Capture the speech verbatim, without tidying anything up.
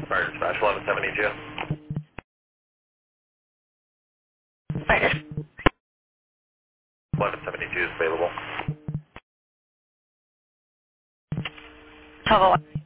Fire dispatch eleven seventy-two. Fire. eleven seventy-two is available. twelve oh one.